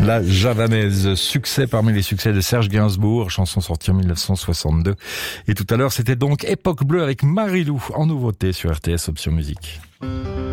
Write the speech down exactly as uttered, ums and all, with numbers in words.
La Javanaise, succès parmi les succès de Serge Gainsbourg, chanson sortie en mille neuf cent soixante-deux. Et tout à l'heure, c'était donc Époque Bleue avec Marilou en nouveauté sur R T S Option Musique.